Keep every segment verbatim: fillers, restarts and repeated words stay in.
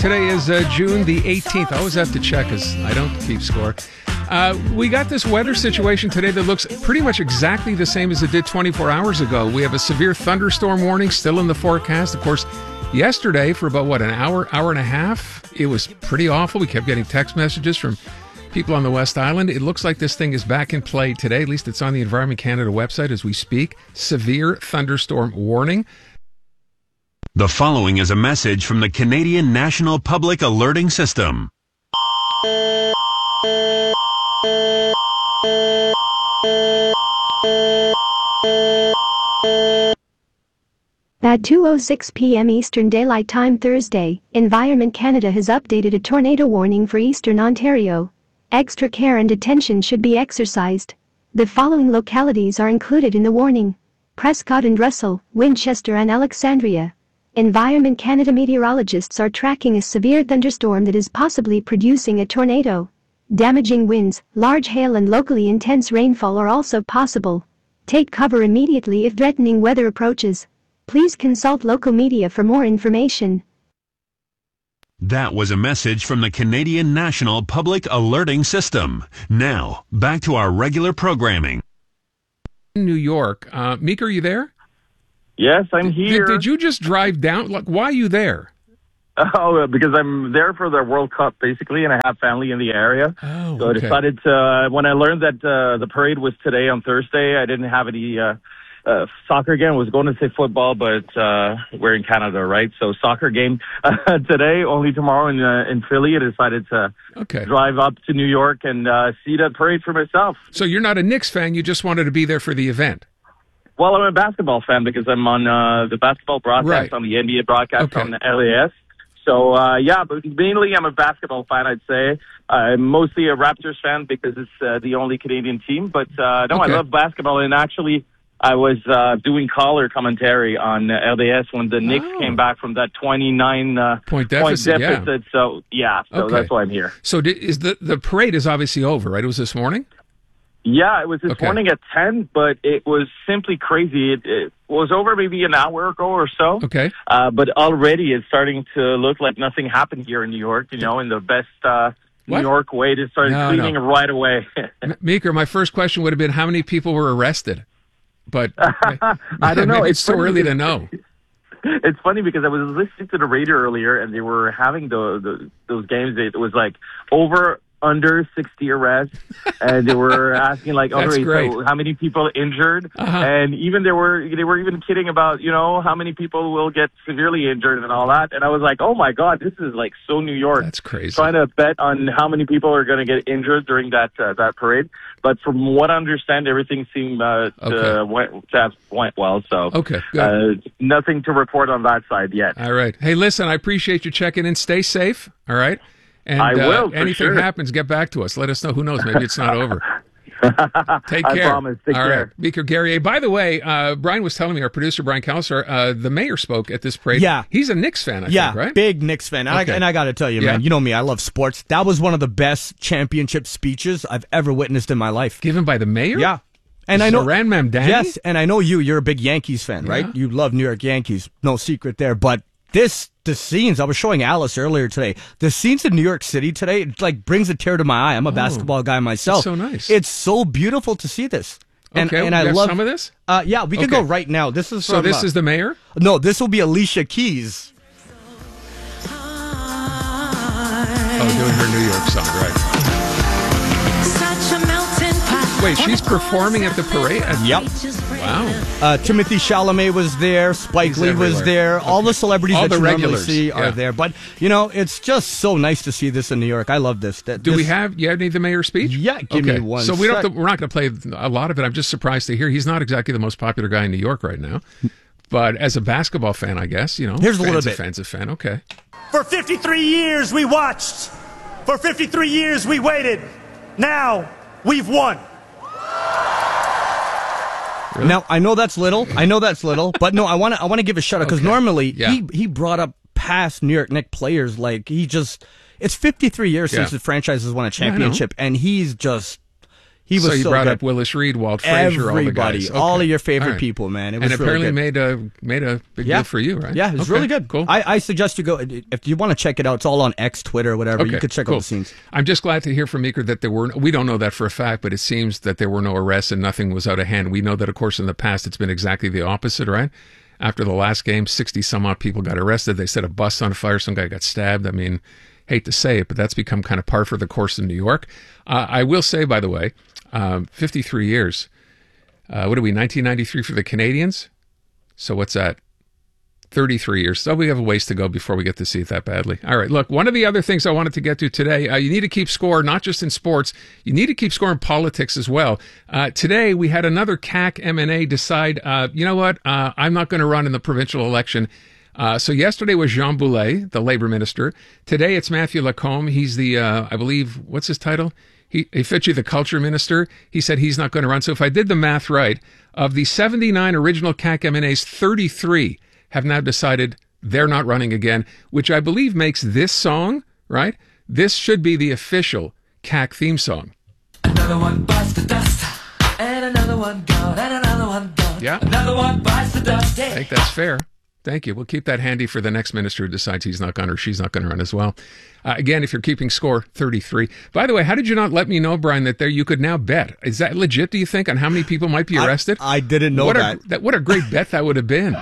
Today is uh, June the eighteenth. I always have to check because I don't keep score. Uh, we got this weather situation today that looks pretty much exactly the same as it did twenty-four hours ago. We have a severe thunderstorm warning still in the forecast. Of course, yesterday for about, what, an hour, hour and a half, it was pretty awful. We kept getting text messages from people on the West Island. It looks like this thing is back in play today. At least it's on the Environment Canada website as we speak. Severe thunderstorm warning. The following is a message from the Canadian National Public Alerting System. At two oh six p.m. Eastern Daylight Time Thursday, Environment Canada has updated a tornado warning for Eastern Ontario. Extra care and attention should be exercised. The following localities are included in the warning: Prescott and Russell, Winchester and Alexandria. Environment Canada meteorologists are tracking a severe thunderstorm that is possibly producing a tornado. Damaging winds, large hail and locally intense rainfall are also possible. Take cover immediately if threatening weather approaches. Please consult local media for more information. That was a message from the Canadian National Public Alerting System. Now, back to our regular programming. In New York, uh, Meek, are you there? Yes, I'm here. Did, did you just drive down? Like, why are you there? Oh, because I'm there for the World Cup, basically, and I have family in the area. Oh, so I okay. decided to, uh, when I learned that uh, the parade was today on Thursday, I didn't have any uh, uh, soccer game. I was going to say football, but uh, we're in Canada, right? So soccer game uh, today, only tomorrow in uh, in Philly. I decided to Okay. drive up to New York and uh, see that parade for myself. So you're not a Knicks fan. You just wanted to be there for the event. Well, I'm a basketball fan because I'm on uh, the basketball broadcast, Right. on the N B A broadcast Okay. on the L A S. So, uh, yeah, but mainly I'm a basketball fan, I'd say. I'm mostly a Raptors fan because it's uh, the only Canadian team. But, uh, no, Okay. I love basketball. And actually, I was uh, doing color commentary on uh, L A S when the Knicks Oh. came back from that twenty-nine uh, Point deficit, yeah. deficit. So, yeah, so Okay. that's why I'm here. So did, is the, the parade is obviously over, right? It was this morning? Yeah, it was this Okay. morning at ten, but it was simply crazy. It, it was over maybe an hour ago or so. Okay. Uh, but already it's starting to look like nothing happened here in New York, you know, in the best uh, New What? York way. It started No, cleaning no. right away. M- Meeker, my first question would have been how many people were arrested? But I don't know. Maybe it's, It's too funny early to because- know. It's funny because I was listening to the radio earlier and they were having the, the those games. It was like over, under sixty arrests, and they were asking like, That's okay, great. so how many people injured? Uh-huh. And even they were they were even kidding about, you know, how many people will get severely injured and all that. And I was like, oh my God, this is like so New York. That's crazy. Trying to bet on how many people are going to get injured during that uh, that parade. But from what I understand, everything seemed uh, Okay. to, went, to have went well. So Okay, good. uh, nothing to report on that side yet. All right. Hey, listen, I appreciate you checking in. Stay safe, all right? And I will, uh, for anything sure. happens, get back to us. Let us know. Who knows? Maybe it's not over. Take I care. promise. Take All care. right. Meeker Guerrier. By the way, uh, Brian was telling me, our producer, Brian Calcer, uh, the mayor spoke at this parade. Yeah. He's a Knicks fan, I yeah, think, right? big Knicks fan. And, Okay. I, and I got to tell you, Yeah. man, you know me, I love sports. That was one of the best championship speeches I've ever witnessed in my life. Given by the mayor? Yeah. And I know Zoran Mamdani? Yes, and I know you, you're a big Yankees fan, right? Yeah. You love New York Yankees. No secret there, but this the scenes I was showing Alice earlier today. The scenes in New York City today, it like brings a tear to my eye. I'm a basketball guy myself. That's so nice. It's so beautiful to see this. And, Okay, and we I got love some of this? Uh, yeah, we can Okay. go right now. This is So from, this uh, is the mayor? no. This will be Alicia Keys. Oh, doing her New York song, right. Such a melting pot. Wait, she's performing at the parade? At- Yep. Wow. Uh, Timothy Chalamet was there. Spike He's Lee was everywhere. there. All the celebrities All that the you normally regulars, see yeah. are there. But you know, it's just so nice to see this in New York. I love this. That, Do this, we have, you have any of the mayor's speech? Yeah, give okay. me one So we don't sec. have to, we're not going to play a lot of it. I'm just surprised to hear he's not exactly the most popular guy in New York right now. But as a basketball fan, I guess, you know. Here's a little fan's bit. fan's a fan, okay. For fifty-three years we watched. For fifty-three years we waited. Now we've won. Really? Now I know that's little. I know that's little, but no, I want to. I want to give a shout out because Okay. normally Yeah. he he brought up past New York Knicks players. Like he just, it's fifty-three years Yeah. since the franchise has won a I know. championship, and he's just He was so you so brought good. up Willis Reed, Walt Frazier, all the Everybody, guys. all Okay. of your favorite All right. people, man. It was And really apparently good. made a made a big Yeah. deal for you, right? Yeah, it's Okay, really good. Cool. I, I suggest you go if you want to check it out. It's all on X, Twitter, whatever. Okay, You could check cool. out the scenes. I'm just glad to hear from Meeker that there were. We don't know that for a fact, but it seems that there were no arrests and nothing was out of hand. We know that, of course, in the past it's been exactly the opposite, right? After the last game, sixty some odd people got arrested. They set a bus on fire. Some guy got stabbed. I mean, hate to say it, but that's become kind of par for the course in New York. Uh, I will say, by the way, um, fifty-three years. Uh, what are we, nineteen ninety-three for the Canadians? So what's that? thirty-three years. So we have a ways to go before we get to see it that badly. All right, look, one of the other things I wanted to get to today, uh, you need to keep score, not just in sports, you need to keep score in politics as well. Uh, today, we had another C A C M N A decide, uh, you know what, uh, I'm not going to run in the provincial election. Uh, so yesterday was Jean Boulet, the labor minister. Today it's Matthew Lacombe. He's the, uh, I believe, what's his title? He, Ifichi, the culture minister. He said he's not going to run. So if I did the math right, of the seventy-nine original C A C M N As, thirty-three have now decided they're not running again, which I believe makes this song, right? This should be the official C A C theme song. Another one bites the dust, and another one gone, and another one gone. Yeah. Another one bites the dust. I think that's fair. Thank you. We'll keep that handy for the next minister who decides he's not going to or she's not going to run as well. Uh, again, if you're keeping score, thirty-three. By the way, how did you not let me know, Brian, that there you could now bet? Is that legit, do you think, on how many people might be arrested? I, I didn't know what that. A, that. What a great bet that would have been.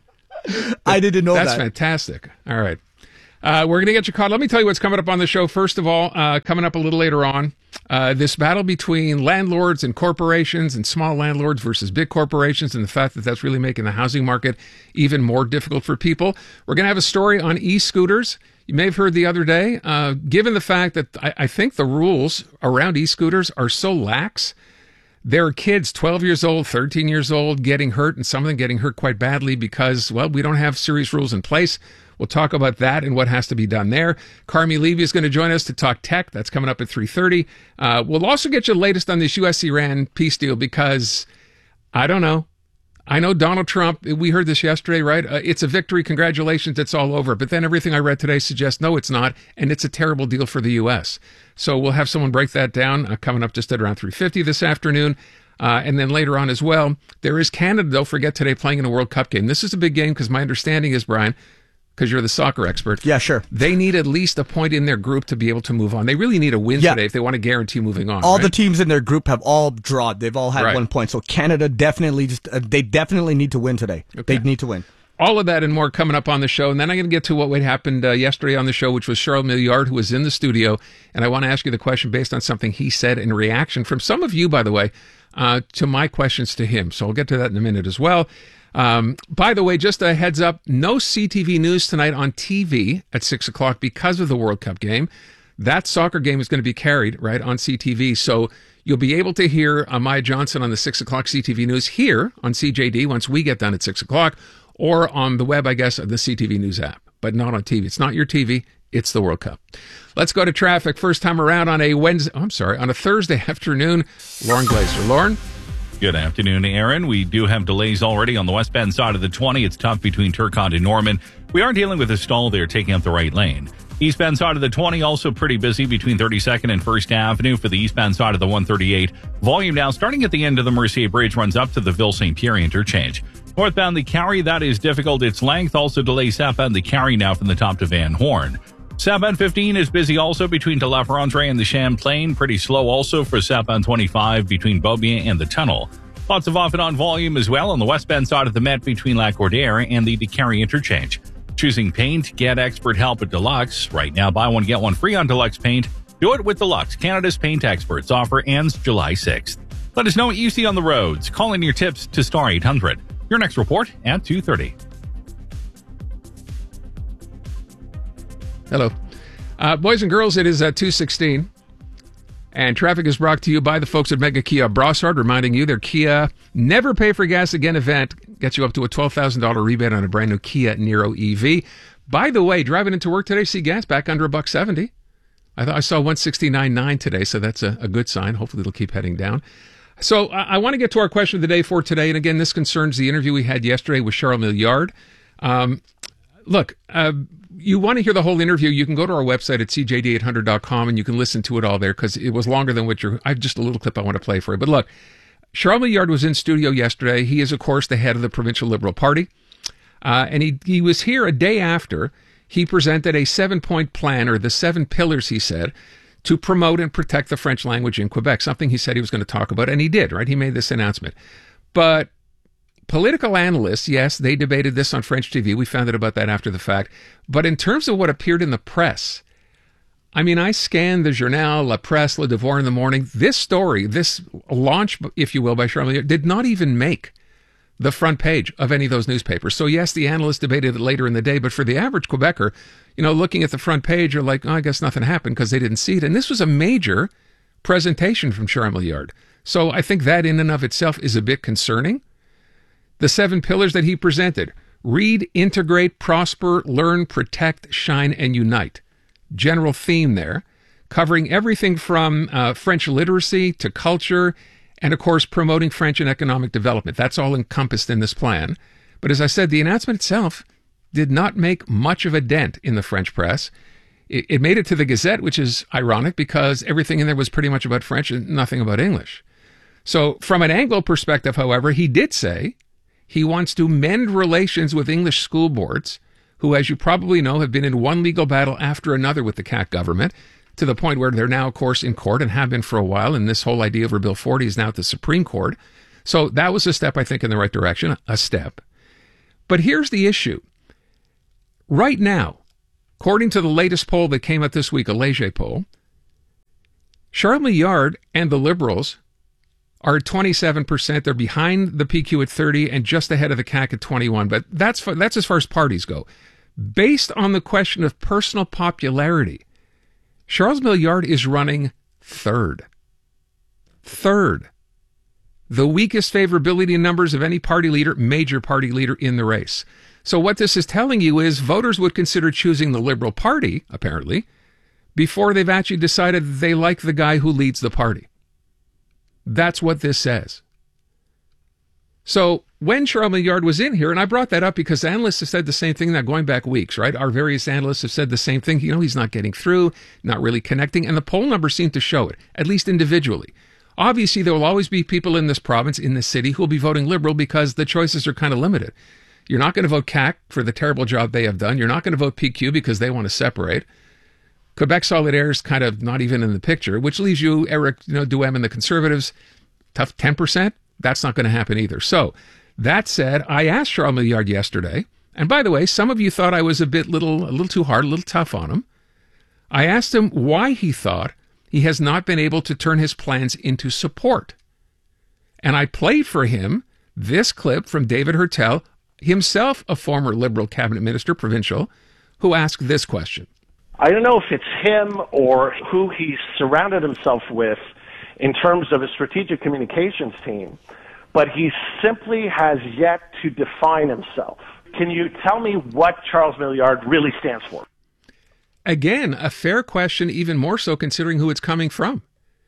I didn't know That's that. fantastic. All right. Uh, we're going to get you caught. Let me tell you what's coming up on the show. First of all, uh, coming up a little later on, uh, this battle between landlords and corporations and small landlords versus big corporations and the fact that that's really making the housing market even more difficult for people. We're going to have a story on e-scooters. You may have heard the other day, uh, given the fact that I, I think the rules around e-scooters are so lax, there are kids twelve years old, thirteen years old getting hurt, and some of them getting hurt quite badly because, well, we don't have serious rules in place. We'll talk about that and what has to be done there. Carmi Levy is going to join us to talk tech. That's coming up at three thirty. Uh, we'll also get you the latest on this U S Iran peace deal because, I don't know. I know Donald Trump, we heard this yesterday, right? Uh, it's a victory. Congratulations. It's all over. But then everything I read today suggests, no, it's not. And it's a terrible deal for the U S. So we'll have someone break that down uh, coming up just at around three fifty this afternoon. Uh, and then later on as well, there is Canada, don't forget, today playing in a World Cup game. This is a big game because my understanding is, Brian, because you're the soccer expert. Yeah, sure. They need at least a point in their group to be able to move on. They really need a win Yeah. today if they want to guarantee moving on. All right? the teams in their group have all drawn. They've all had Right. one point. So Canada definitely just uh, they definitely need to win today. Okay. They need to win. All of that and more coming up on the show. And then I'm going to get to what happened uh, yesterday on the show, which was Charles Milliard, who was in the studio. And I want to ask you the question based on something he said in reaction from some of you, by the way, uh, to my questions to him. So I'll get to that in a minute as well. Um, by the way, just a heads up, no C T V news tonight on T V at six o'clock because of the World Cup game. That soccer game is going to be carried, right, on C T V. So you'll be able to hear uh, Maya Johnson on the six o'clock C T V news here on C J D once we get done at six o'clock, or on the web, I guess, the C T V news app, but not on T V. It's not your T V. It's the World Cup. Let's go to traffic. First time around on a Wednesday, oh, I'm sorry, on a Thursday afternoon. Lauren Glazer. Lauren? Good afternoon, Aaron. We do have delays already on the westbound side of the twenty. It's tough between Turcotte and Norman. We are dealing with a stall there taking up the right lane. Eastbound side of the twenty also pretty busy between thirty-second and First Avenue for the eastbound side of the one thirty-eight. Volume now starting at the end of the Mercier Bridge runs up to the Ville-Saint Pierre interchange. Northbound the Carry, that is difficult. Its length also delays southbound the Carry now from the top to Van Horn. Southbound fifteen is busy also between De La Ferrandre and the Champlain. Pretty slow also for southbound twenty-five between Beaubien and the Tunnel. Lots of off and on volume as well on the westbound side of the Met between Lac-Cordaire and the DeCarry interchange. Choosing paint, get expert help at Deluxe. Right now, buy one, get one free on Deluxe paint. Do it with Deluxe, Canada's paint experts. Offer ends July sixth. Let us know what you see on the roads. Call in your tips to star eight hundred. Your next report at two thirty. Hello. Uh, boys and girls, it is uh, two sixteen. And traffic is brought to you by the folks at Mega Kia Brossard, reminding you their Kia Never Pay for Gas Again event gets you up to a twelve thousand dollars rebate on a brand new Kia Niro E V. By the way, driving into work today, see gas back under a buck seventy. I thought I saw one sixty-nine point nine today, so that's a, a good sign. Hopefully it'll keep heading down. So uh, I want to get to our question of the day for today. And again, this concerns the interview we had yesterday with Charles Milliard. Um, look, uh, you want to hear the whole interview, you can go to our website at c j d eight hundred dot com and you can listen to it all there because it was longer than what you're. I have just a little clip I want to play for you. But look, Charles Milliard was in studio yesterday. He is, of course, the head of the Provincial Liberal Party. Uh, and he, he was here a day after he presented a seven-point plan, or the seven pillars, he said, to promote and protect the French language in Quebec, something he said he was going to talk about, and he did, right? He made this announcement. But political analysts, yes, they debated this on French T V. We found out about that after the fact. But in terms of what appeared in the press, I mean, I scanned the Journal, La Presse, Le Devoir in the morning. This story, this launch, if you will, by Charles Milliard, did not even make the front page of any of those newspapers. So yes, the analysts debated it later in the day, but for the average Quebecer, you know, looking at the front page, you're like, oh, I guess nothing happened because they didn't see it. And this was a major presentation from Charles Milliard. So I think that in and of itself is a bit concerning. The seven pillars that he presented: read, integrate, prosper, learn, protect, shine, and unite. General theme there, covering everything from uh, French literacy to culture, and of course, promoting French and economic development. That's all encompassed in this plan. But as I said, the announcement itself did not make much of a dent in the French press. It, it made it to the Gazette, which is ironic because everything in there was pretty much about French and nothing about English. So from an Anglo perspective, however, he did say he wants to mend relations with English school boards, who, as you probably know, have been in one legal battle after another with the C A Q government, to the point where they're now, of course, in court and have been for a while, and this whole idea over Bill forty is now at the Supreme Court. So that was a step, I think, in the right direction, a step. But here's the issue. Right now, according to the latest poll that came out this week, a Leger poll, Charles Milliard and the Liberals are at twenty-seven percent. They're behind the P Q at thirty and just ahead of the C A Q at twenty-one. But that's, that's as far as parties go. Based on the question of personal popularity, Charles Milliard is running third. Third. The weakest favorability numbers of any party leader, major party leader in the race. So what this is telling you is voters would consider choosing the Liberal Party, apparently, before they've actually decided they like the guy who leads the party. That's what this says. So when Charles Milliard was in here, and I brought that up because analysts have said the same thing now going back weeks, right? Our various analysts have said the same thing. You know, he's not getting through, not really connecting, and the poll numbers seem to show it, at least individually. Obviously, there will always be people in this province, in this city, who will be voting Liberal because the choices are kind of limited. You're not going to vote C A Q for the terrible job they have done. You're not going to vote P Q because they want to separate. Quebec Solidaire is kind of not even in the picture, which leaves you, Eric, you know, Duhem and the Conservatives, tough ten percent. That's not going to happen either. So that said, I asked Charles Milliard yesterday, and by the way, some of you thought I was a bit little, a little too hard, a little tough on him. I asked him why he thought he has not been able to turn his plans into support. And I played for him this clip from David Hertel, himself a former Liberal cabinet minister, provincial, who asked this question. I don't know if it's him or who he's surrounded himself with in terms of a strategic communications team, but he simply has yet to define himself. Can you tell me what Charles Milliard really stands for? Again, a fair question, even more so considering who it's coming from.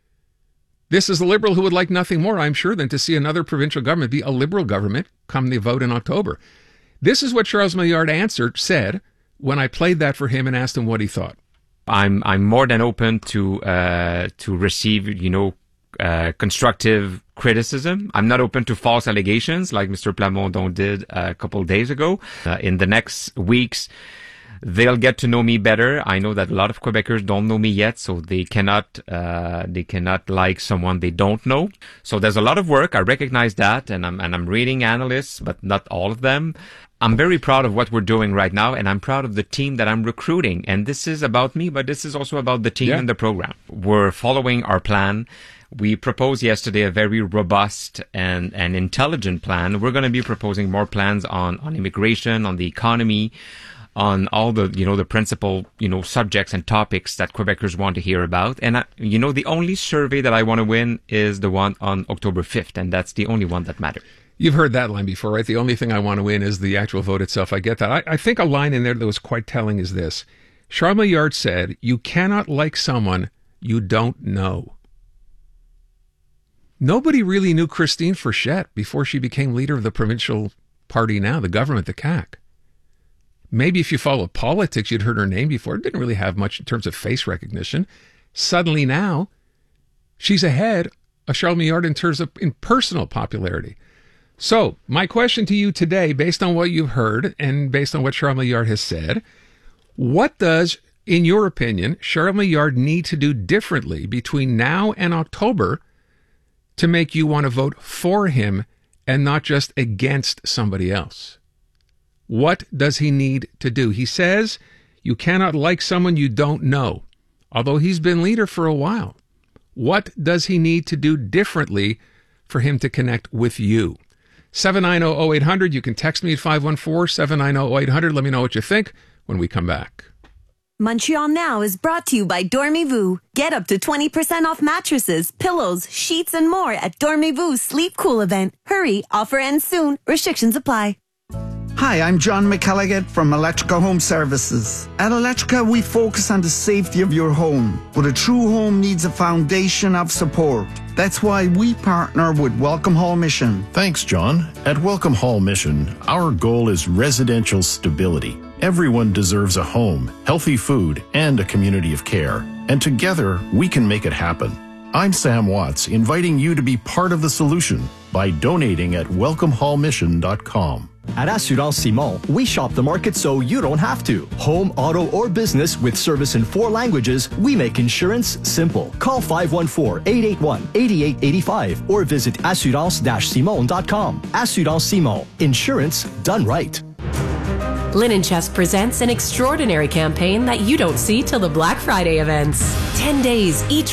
This is a Liberal who would like nothing more, I'm sure, than to see another provincial government be a Liberal government come the vote in October. This is what Charles Milliard answered, said, when I played that for him and asked him what he thought. I'm I'm more than open to uh, to receive, you know, uh, constructive criticism. I'm not open to false allegations like Mister Plamondon did a couple of days ago. Uh, in the next weeks, they'll get to know me better. I know that a lot of Quebecers don't know me yet, so they cannot uh, they cannot like someone they don't know. So there's a lot of work. I recognize that, and I'm and I'm reading analysts, but not all of them. I'm very proud of what we're doing right now, and I'm proud of the team that I'm recruiting. And this is about me, but this is also about the team yeah. and the program. We're following our plan. We proposed yesterday a very robust and, and intelligent plan. We're going to be proposing more plans on, on immigration, on the economy, on all the, you know, the principal, you know, subjects and topics that Quebecers want to hear about. And, I, you know, the only survey that I want to win is the one on October fifth, and that's the only one that matters. You've heard that line before, right? The only thing I want to win is the actual vote itself. I get that. I, I think a line in there that was quite telling is this. Charles Milliard said, you cannot like someone you don't know. Nobody really knew Christine Frechette before she became leader of the provincial party now, the government, the C A Q. Maybe if you follow politics, you'd heard her name before. It didn't really have much in terms of face recognition. Suddenly now, she's ahead of Charles Millard in terms of in personal popularity. So, my question to you today, based on what you've heard and based on what Charles Millard has said, what does, in your opinion, Charles Millard need to do differently between now and October to make you want to vote for him and not just against somebody else? What does he need to do? He says you cannot like someone you don't know, although he's been leader for a while. What does he need to do differently for him to connect with you? seven nine zero zero eight hundred. You can text me at five one four, seven nine zero, eight hundred. Let me know what you think when we come back. Montreal Now is brought to you by Dormez-vous. Get up to twenty percent off mattresses, pillows, sheets, and more at Dormez-vous Sleep Cool event. Hurry, offer ends soon. Restrictions apply. Hi, I'm John McElligott from Electrica Home Services. At Electrica, we focus on the safety of your home, but a true home needs a foundation of support. That's why we partner with Welcome Hall Mission. Thanks, John. At Welcome Hall Mission, our goal is residential stability. Everyone deserves a home, healthy food, and a community of care. And together, we can make it happen. I'm Sam Watts, inviting you to be part of the solution by donating at welcome hall mission dot com. At Assurance Simon, we shop the market so you don't have to. Home, auto, or business with service in four languages, we make insurance simple. Call five one four, eight eight one, eight eight eight five or visit assurance dash simon dot com. Assurance Simon. Insurance done right. Linen Chest presents an extraordinary campaign that you don't see till the Black Friday events. ten days, each